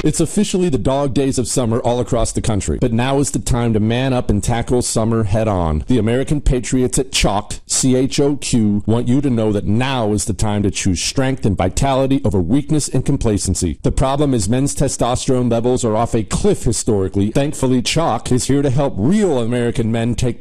It's officially the dog days of summer all across the country, but now is the time to man up and tackle summer head on. The American Patriots at Chalk, CHOQ, want you to know that now is the time to choose strength and vitality over weakness and complacency. The problem is men's testosterone levels are off a cliff historically. Thankfully, Chalk is here to help real American men take